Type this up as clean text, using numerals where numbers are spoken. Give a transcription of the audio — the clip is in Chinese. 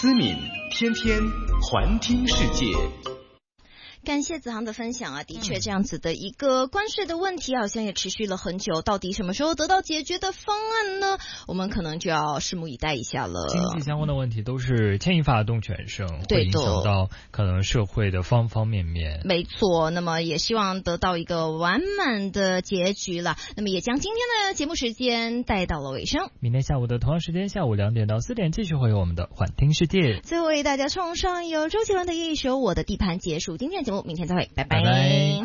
思敏天天环听世界。 感谢子航的分享啊，的确这样子的一个关税的问题好像也持续了很久，到底什么时候得到解决的方案呢？我们可能就要拭目以待一下了。 经济相关的问题都是牵一发动全身，会影响到可能社会的方方面面。 没错，那么也希望得到一个完满的结局了。那么也将今天的节目时间带到了尾声。 明天下午的同样时间，下午2点到4点继续会有我们的环听世界。 最后为大家送上由周杰伦的一首《我的地盘》结束今天的节目，明天再会，拜拜。 拜拜。